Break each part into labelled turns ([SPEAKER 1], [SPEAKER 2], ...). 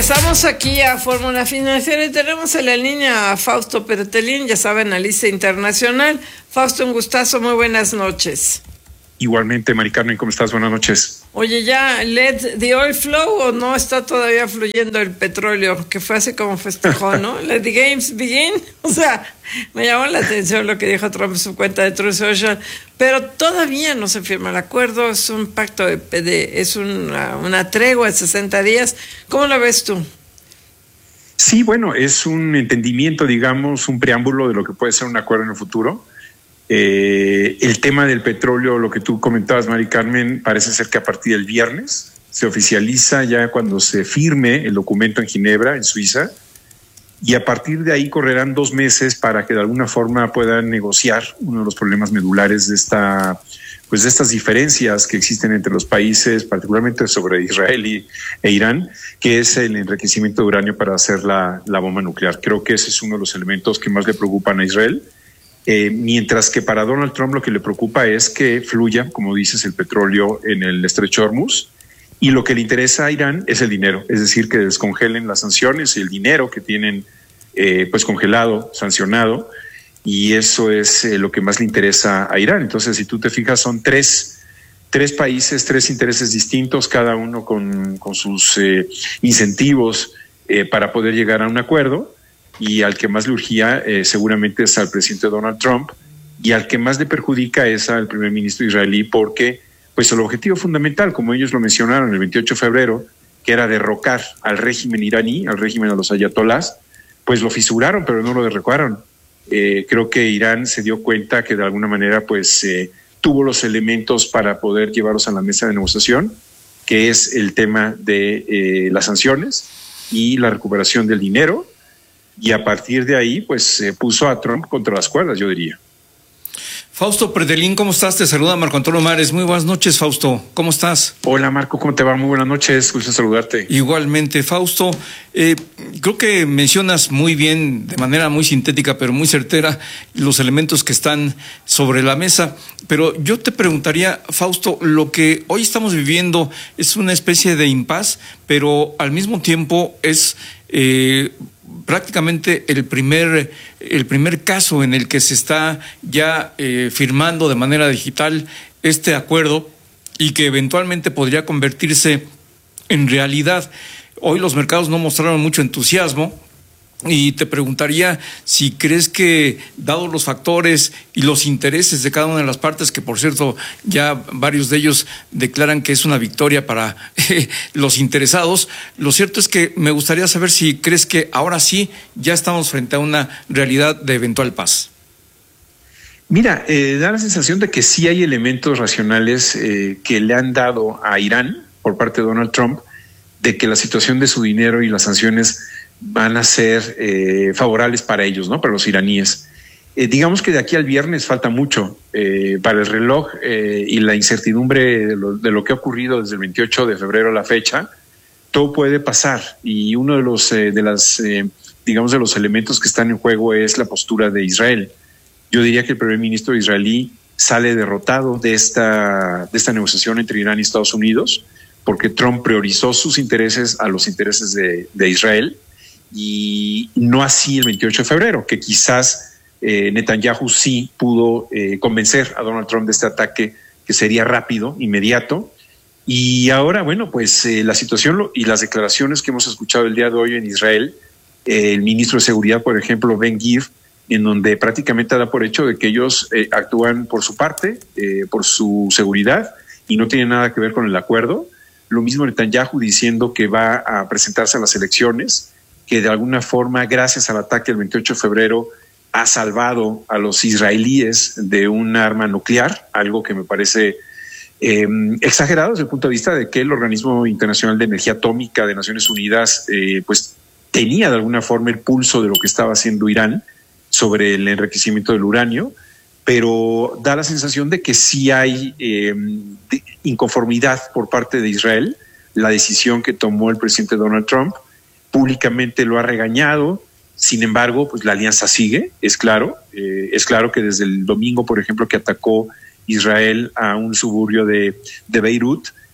[SPEAKER 1] Estamos aquí a Fórmula Financiera y tenemos en la línea a Fausto Pretelín, ya saben, analista internacional. Fausto, un gustazo, muy buenas noches.
[SPEAKER 2] Igualmente, Mari Carmen, ¿cómo estás? Buenas noches.
[SPEAKER 1] Oye, ¿ya let the oil flow o no está todavía fluyendo el petróleo? Que fue así como festejó, ¿no? Let the games begin. O sea, me llamó la atención lo que dijo Trump en su cuenta de Truth Social, pero todavía no se firma el acuerdo, es un pacto es una tregua de 60 días. ¿Cómo lo ves tú?
[SPEAKER 2] Sí, bueno, es un entendimiento, digamos, un preámbulo de lo que puede ser un acuerdo en el futuro. El tema del petróleo, lo que tú comentabas, Mari Carmen, parece ser que a partir del viernes se oficializa ya cuando se firme el documento en Ginebra, en Suiza, y a partir de ahí correrán 2 meses para que de alguna forma puedan negociar uno de los problemas medulares de estas diferencias que existen entre los países, particularmente sobre Israel e Irán, que es el enriquecimiento de uranio para hacer la bomba nuclear. Creo que ese es uno de los elementos que más le preocupan a Israel. Mientras que para Donald Trump lo que le preocupa es que fluya, como dices, el petróleo en el estrecho de Hormuz, y lo que le interesa a Irán es el dinero, es decir, que descongelen las sanciones y el dinero que tienen pues congelado, sancionado, y eso es lo que más le interesa a Irán. Entonces, si tú te fijas, son tres países, 3 intereses distintos, cada uno con sus incentivos para poder llegar a un acuerdo. Y al que más le urgía seguramente es al presidente Donald Trump, y al que más le perjudica es al primer ministro israelí, porque pues el objetivo fundamental, como ellos lo mencionaron el 28 de febrero, que era derrocar al régimen iraní, al régimen de los ayatolás, pues lo fisuraron, pero no lo derrocaron. Creo que Irán se dio cuenta que de alguna manera pues tuvo los elementos para poder llevarlos a la mesa de negociación, que es el tema de las sanciones y la recuperación del dinero. Y a partir de ahí, pues se puso a Trump contra las cuerdas, yo diría.
[SPEAKER 3] Fausto Pretelín, ¿cómo estás? Te saluda Marco Antonio Mares. Muy buenas noches, Fausto. ¿Cómo estás?
[SPEAKER 2] Hola, Marco, ¿cómo te va? Muy buenas noches, gusto saludarte.
[SPEAKER 3] Igualmente, Fausto. Creo que mencionas muy bien, de manera muy sintética, pero muy certera, los elementos que están sobre la mesa. Pero yo te preguntaría, Fausto, lo que hoy estamos viviendo es una especie de impas, pero al mismo tiempo es prácticamente el primer caso en el que se está ya firmando de manera digital este acuerdo y que eventualmente podría convertirse en realidad. Hoy los mercados no mostraron mucho entusiasmo y te preguntaría si crees que, dados los factores y los intereses de cada una de las partes, que por cierto ya varios de ellos declaran que es una victoria para los interesados, lo cierto es que me gustaría saber si crees que ahora sí ya estamos frente a una realidad de eventual paz.
[SPEAKER 2] Mira, da la sensación de que sí hay elementos racionales que le han dado a Irán por parte de Donald Trump, de que la situación de su dinero y las sanciones van a ser favorables para ellos, ¿no? Para los iraníes. Digamos que de aquí al viernes falta mucho para el reloj y la incertidumbre de lo que ha ocurrido desde el 28 de febrero a la fecha. Todo puede pasar, y uno de los digamos de los elementos que están en juego es la postura de Israel. Yo diría que el primer ministro israelí sale derrotado de esta negociación entre Irán y Estados Unidos, porque Trump priorizó sus intereses a los intereses de Israel, y no así el 28 de febrero, que quizás Netanyahu sí pudo convencer a Donald Trump de este ataque que sería rápido, inmediato. Y ahora, bueno, pues la situación y las declaraciones que hemos escuchado el día de hoy en Israel, el ministro de Seguridad, por ejemplo, Ben-Gvir, en donde prácticamente da por hecho de que ellos actúan por su parte, por su seguridad, y no tiene nada que ver con el acuerdo. Lo mismo Netanyahu diciendo que va a presentarse a las elecciones, que de alguna forma, gracias al ataque del 28 de febrero, ha salvado a los israelíes de un arma nuclear, algo que me parece exagerado desde el punto de vista de que el Organismo Internacional de Energía Atómica de Naciones Unidas pues tenía de alguna forma el pulso de lo que estaba haciendo Irán sobre el enriquecimiento del uranio, pero da la sensación de que sí hay inconformidad por parte de Israel. La decisión que tomó el presidente Donald Trump públicamente lo ha regañado. Sin embargo, pues la alianza sigue, es claro que desde el domingo, por ejemplo, que atacó Israel a un suburbio de Beirut,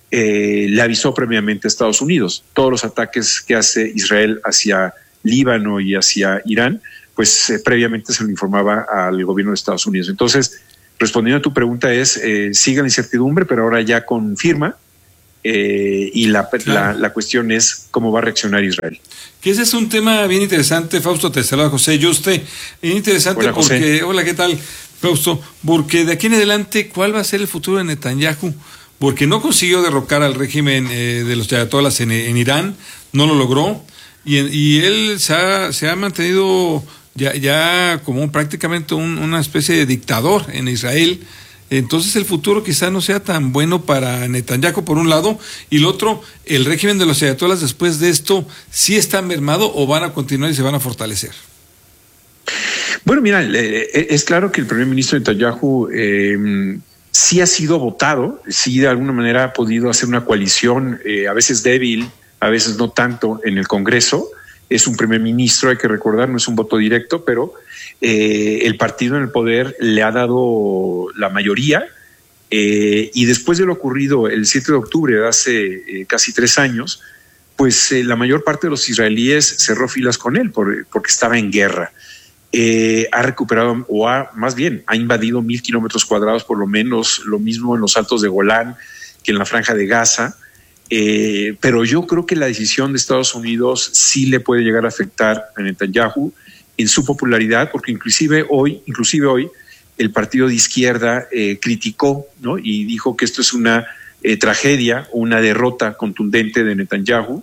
[SPEAKER 2] le avisó previamente a Estados Unidos. Todos los ataques que hace Israel hacia Líbano y hacia Irán, pues previamente se lo informaba al gobierno de Estados Unidos. Entonces, respondiendo a tu pregunta sigue la incertidumbre, pero ahora ya con firma, y la cuestión es cómo va a reaccionar Israel.
[SPEAKER 4] Que ese es un tema bien interesante, Fausto. Te saluda José Yuste. Bien interesante. Hola, porque José. Hola, ¿qué tal, Fausto? Porque de aquí en adelante, ¿cuál va a ser el futuro de Netanyahu? Porque no consiguió derrocar al régimen de los ayatolás en Irán, no lo logró, y él se ha mantenido ya como prácticamente una especie de dictador en Israel. Entonces el futuro quizá no sea tan bueno para Netanyahu por un lado, y el otro, el régimen de los ayatolás después de esto, ¿sí está mermado o van a continuar y se van a fortalecer?
[SPEAKER 2] Bueno, mira, es claro que el primer ministro Netanyahu sí ha sido votado, sí de alguna manera ha podido hacer una coalición, a veces débil, a veces no tanto en el Congreso. Es un primer ministro, hay que recordar, no es un voto directo, pero el partido en el poder le ha dado la mayoría, y después de lo ocurrido el 7 de octubre de hace casi 3 años, pues la mayor parte de los israelíes cerró filas con él porque estaba en guerra. Ha recuperado, ha invadido 1,000 kilómetros cuadrados por lo menos, lo mismo en los Altos de Golán que en la Franja de Gaza. Pero yo creo que la decisión de Estados Unidos sí le puede llegar a afectar a Netanyahu en su popularidad, porque inclusive hoy el partido de izquierda criticó, ¿no? Y dijo que esto es una tragedia, una derrota contundente de Netanyahu,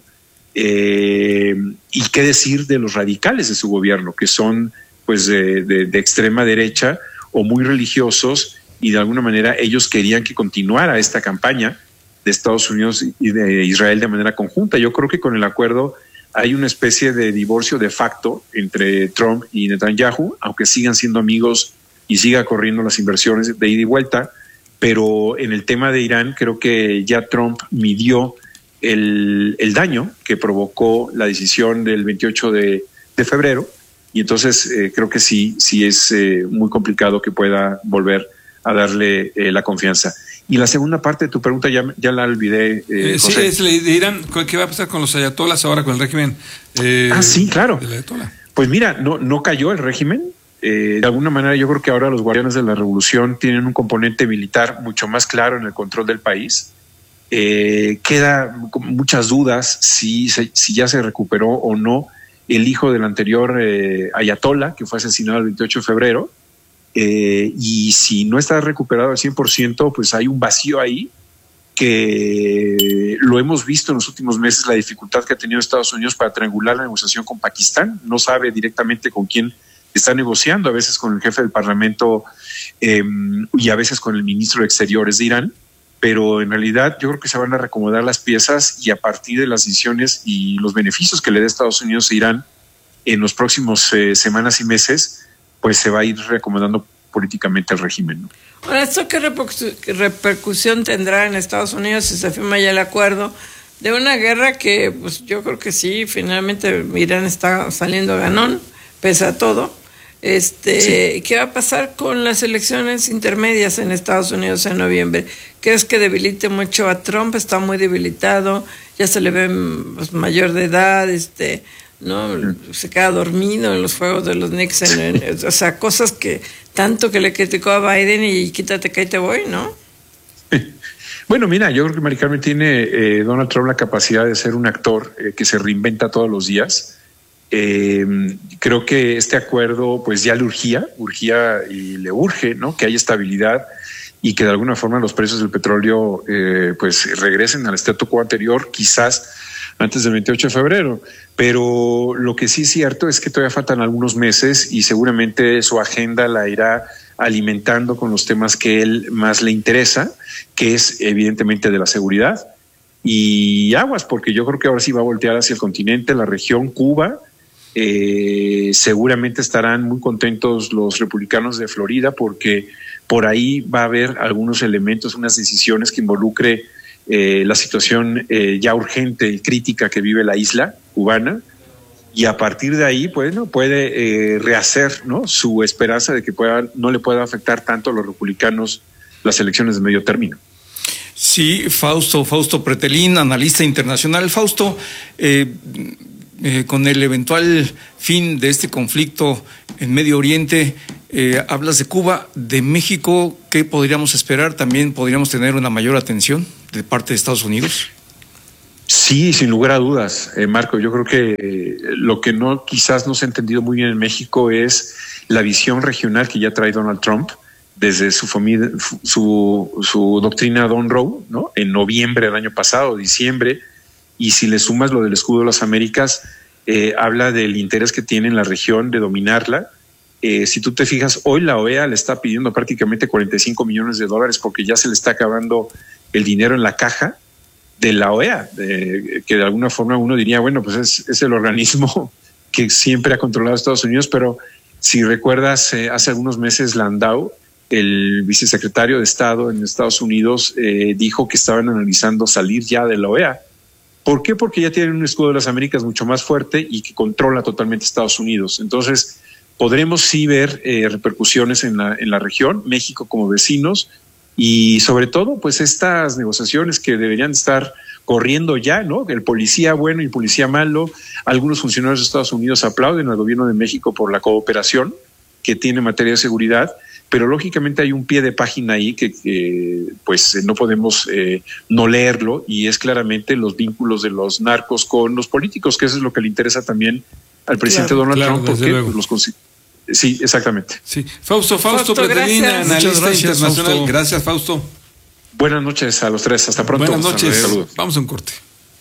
[SPEAKER 2] y qué decir de los radicales de su gobierno, que son pues de extrema derecha o muy religiosos, y de alguna manera ellos querían que continuara esta campaña de Estados Unidos y de Israel de manera conjunta. Yo creo que con el acuerdo hay una especie de divorcio de facto entre Trump y Netanyahu, aunque sigan siendo amigos y siga corriendo las inversiones de ida y vuelta, pero en el tema de Irán creo que ya Trump midió el daño que provocó la decisión del 28 de febrero, y entonces creo que sí es muy complicado que pueda volver a darle la confianza. Y la segunda parte de tu pregunta ya la olvidé, José.
[SPEAKER 4] Sí, es de Irán. ¿Qué va a pasar con los ayatolás ahora, con el régimen?
[SPEAKER 2] Sí, claro.
[SPEAKER 4] Del ayatolá.
[SPEAKER 2] Pues mira, no cayó el régimen. De alguna manera yo creo que ahora los guardianes de la revolución tienen un componente militar mucho más claro en el control del país. Queda muchas dudas si ya se recuperó o no el hijo del anterior ayatolá, que fue asesinado el 28 de febrero. Y si no está recuperado al 100%, pues hay un vacío ahí que lo hemos visto en los últimos meses, la dificultad que ha tenido Estados Unidos para triangular la negociación con Pakistán. No sabe directamente con quién está negociando, a veces con el jefe del Parlamento y a veces con el ministro de Exteriores de Irán, pero en realidad yo creo que se van a reacomodar las piezas, y a partir de las decisiones y los beneficios que le dé Estados Unidos a Irán en los próximos semanas y meses, pues se va a ir reacomodando políticamente el régimen, ¿no?
[SPEAKER 1] Ahora, ¿esto qué repercusión tendrá en Estados Unidos si se firma ya el acuerdo de una guerra que, pues yo creo que sí, finalmente Irán está saliendo ganón, pese a todo? Sí. ¿Qué va a pasar con las elecciones intermedias en Estados Unidos en noviembre? ¿Crees que debilite mucho a Trump? Está muy debilitado, ya se le ve pues, mayor de edad, ¿no? Se queda dormido en los juegos de los Knicks, o sea, cosas que tanto que le criticó a Biden, y quítate que ahí te voy, ¿no?
[SPEAKER 2] Bueno, mira, yo creo que Mari Carmen tiene Donald Trump la capacidad de ser un actor que se reinventa todos los días. Creo que este acuerdo pues ya le urgía y le urge, ¿no? Que haya estabilidad y que de alguna forma los precios del petróleo pues regresen al statu quo anterior, quizás antes del 28 de febrero. Pero lo que sí es cierto es que todavía faltan algunos meses, y seguramente su agenda la irá alimentando con los temas que él más le interesa, que es evidentemente de la seguridad. Y aguas, porque yo creo que ahora sí va a voltear hacia el continente, la región, Cuba. Seguramente estarán muy contentos los republicanos de Florida, porque por ahí va a haber algunos elementos, unas decisiones que involucre la situación ya urgente y crítica que vive la isla cubana, y a partir de ahí pues, ¿no? puede rehacer, ¿no? su esperanza de que no le pueda afectar tanto a los republicanos las elecciones de medio término.
[SPEAKER 3] Sí, Fausto Pretelín, analista internacional. Fausto, con el eventual fin de este conflicto en Medio Oriente, hablas de Cuba, de México, ¿qué podríamos esperar? ¿También podríamos tener una mayor atención de parte de Estados Unidos?
[SPEAKER 2] Sí, sin lugar a dudas, Marco. Yo creo que lo que quizás no se ha entendido muy bien en México es la visión regional que ya trae Donald Trump desde su doctrina Don Roe, ¿no? En noviembre del año pasado, diciembre, y si le sumas lo del escudo de las Américas, habla del interés que tiene en la región de dominarla. Si tú te fijas, hoy la OEA le está pidiendo prácticamente $45 millones porque ya se le está acabando el dinero en la caja de la OEA, que de alguna forma uno diría, bueno, pues es el organismo que siempre ha controlado a Estados Unidos, pero si recuerdas, hace algunos meses Landau, el vicesecretario de Estado en Estados Unidos, dijo que estaban analizando salir ya de la OEA. ¿Por qué? Porque ya tienen un escudo de las Américas mucho más fuerte y que controla totalmente Estados Unidos. Entonces, podremos sí ver repercusiones en la región, México como vecinos, y sobre todo, pues estas negociaciones que deberían estar corriendo ya, ¿no? El policía bueno y el policía malo. Algunos funcionarios de Estados Unidos aplauden al gobierno de México por la cooperación que tiene en materia de seguridad, pero lógicamente hay un pie de página ahí que pues no podemos no leerlo, y es claramente los vínculos de los narcos con los políticos, que eso es lo que le interesa también al presidente Donald Trump, porque sí, exactamente.
[SPEAKER 4] Sí. Fausto Pretelín, analista internacional. Fausto. Gracias, Fausto.
[SPEAKER 2] Buenas noches a los tres. Hasta pronto.
[SPEAKER 4] Buenas noches. Saludos. Vamos a un corte.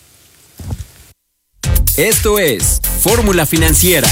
[SPEAKER 5] Esto es Fórmula Financiera.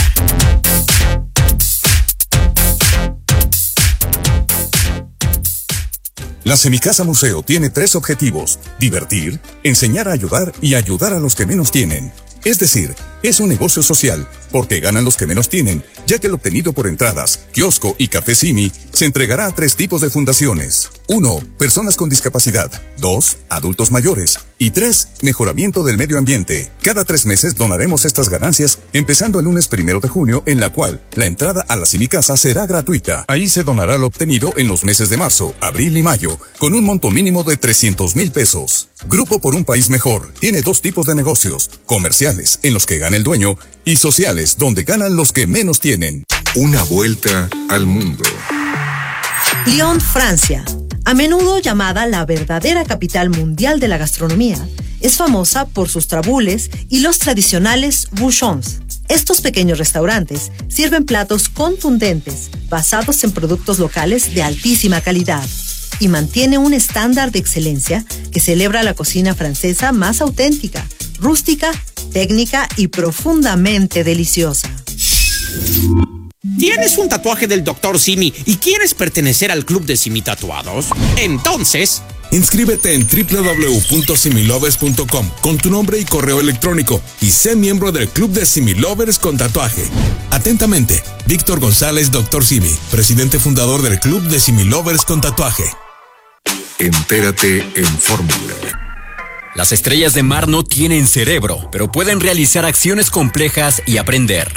[SPEAKER 6] La Semicasa Museo tiene 3 objetivos: divertir, enseñar a ayudar y ayudar a los que menos tienen. Es decir, es un negocio social, porque ganan los que menos tienen, ya que el obtenido por entradas, kiosco y café Simi se entregará a 3 tipos de fundaciones. 1. Personas con discapacidad. 2. Adultos mayores. Y 3. Mejoramiento del medio ambiente. Cada 3 meses donaremos estas ganancias, empezando el lunes 1 de junio, en la cual la entrada a la Semicasa será gratuita. Ahí se donará lo obtenido en los meses de marzo, abril y mayo, con un monto mínimo de 300,000 pesos. Grupo por un País Mejor tiene 2 tipos de negocios: comerciales, en los que gana el dueño, y sociales, donde ganan los que menos tienen.
[SPEAKER 7] Una vuelta al mundo.
[SPEAKER 8] Lyon, Francia, a menudo llamada la verdadera capital mundial de la gastronomía, es famosa por sus trabules y los tradicionales bouchons. Estos pequeños restaurantes sirven platos contundentes, basados en productos locales de altísima calidad, y mantiene un estándar de excelencia que celebra la cocina francesa más auténtica, rústica, técnica y profundamente deliciosa.
[SPEAKER 9] ¿Tienes un tatuaje del Dr. Simi y quieres pertenecer al club de Simi Tatuados? Entonces,
[SPEAKER 6] inscríbete en www.similovers.com con tu nombre y correo electrónico y sé miembro del club de Simi Lovers con tatuaje. Atentamente, Víctor González, Dr. Simi, presidente fundador del club de Simi Lovers con tatuaje.
[SPEAKER 7] Entérate en Fórmula.
[SPEAKER 5] Las estrellas de mar no tienen cerebro, pero pueden realizar acciones complejas y aprender.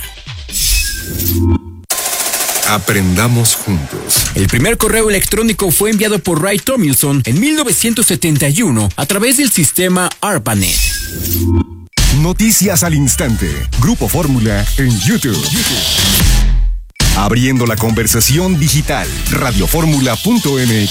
[SPEAKER 7] Aprendamos juntos.
[SPEAKER 9] El primer correo electrónico fue enviado por Ray Tomlinson en 1971 a través del sistema ARPANET.
[SPEAKER 10] Noticias al instante. Grupo Fórmula en YouTube. Abriendo la conversación digital. Radioformula.mx.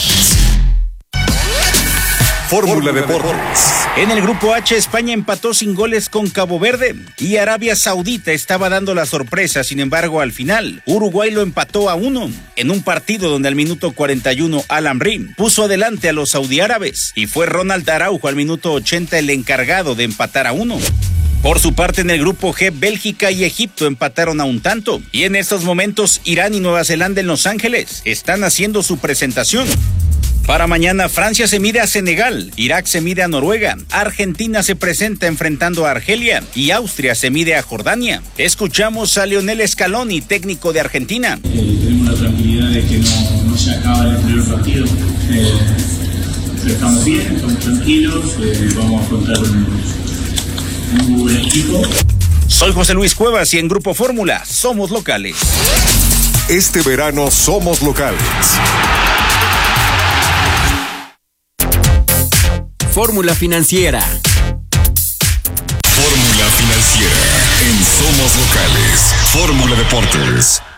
[SPEAKER 10] Fórmula Deportes.
[SPEAKER 11] En el grupo H, España empató sin goles con Cabo Verde y Arabia Saudita estaba dando la sorpresa. Sin embargo, al final, Uruguay lo empató a 1 en un partido donde al minuto 41 Al-Amri puso adelante a los saudiárabes y fue Ronald Araujo al minuto 80 el encargado de empatar a 1. Por su parte, en el grupo G, Bélgica y Egipto empataron a un tanto. Y en estos momentos, Irán y Nueva Zelanda en Los Ángeles están haciendo su presentación. Para mañana, Francia se mide a Senegal, Irak se mide a Noruega, Argentina se presenta enfrentando a Argelia y Austria se mide a Jordania. Escuchamos a Lionel Scaloni, técnico de Argentina.
[SPEAKER 12] Tenemos la tranquilidad de que no se acaba el primer partido. Estamos bien, estamos tranquilos, vamos a afrontar un buen equipo.
[SPEAKER 11] Soy José Luis Cuevas y en Grupo Fórmula somos locales.
[SPEAKER 10] Este verano somos locales.
[SPEAKER 5] Fórmula Financiera.
[SPEAKER 10] Fórmula Financiera en Somos Locales. Fórmula Deportes.